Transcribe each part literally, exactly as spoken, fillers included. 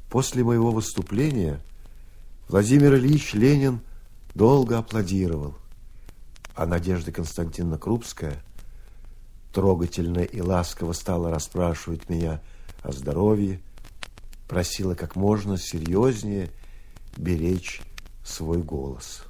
После моего выступления Владимир Ильич Ленин долго аплодировал, а Надежда Константиновна Крупская трогательно и ласково стала расспрашивать меня о здоровье, просила как можно серьезнее беречь свой голос.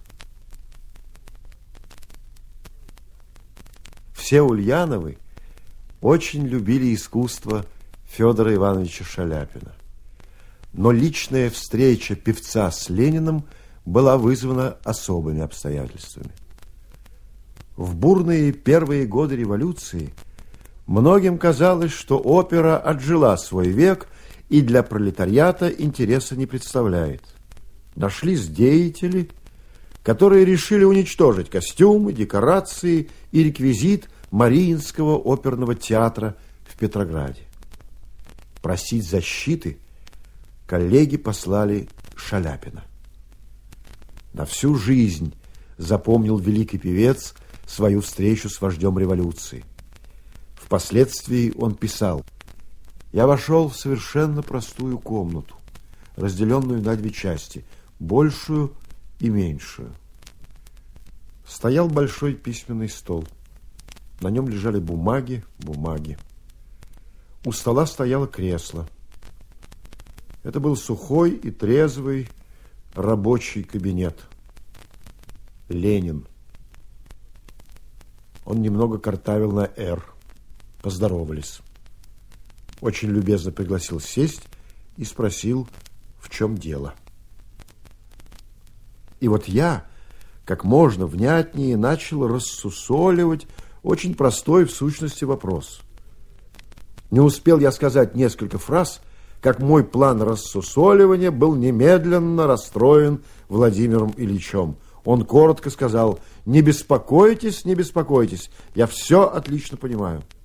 Все Ульяновы очень любили искусство Федора Ивановича Шаляпина. Но личная встреча певца с Лениным была вызвана особыми обстоятельствами. В бурные первые годы революции многим казалось, что опера отжила свой век и для пролетариата интереса не представляет. Нашлись деятели, которые решили уничтожить костюмы, декорации и реквизит Мариинского оперного театра в Петрограде. Просить защиты коллеги послали Шаляпина. На всю жизнь запомнил великий певец свою встречу с вождем революции. Впоследствии он писал: «Я вошел в совершенно простую комнату, разделенную на две части, большую и меньшую. Стоял большой письменный стол. На нем лежали бумаги, бумаги. У стола стояло кресло. Это был сухой и трезвый рабочий кабинет. Ленин. Он немного картавил на «Р». Поздоровались. Очень любезно пригласил сесть и спросил, в чем дело. И вот я, как можно внятнее, начал рассусоливать очень простой в сущности вопрос. Не успел я сказать несколько фраз, как мой план рассусоливания был немедленно расстроен Владимиром Ильичем. Он коротко сказал: «Не беспокойтесь, не беспокойтесь, я все отлично понимаю».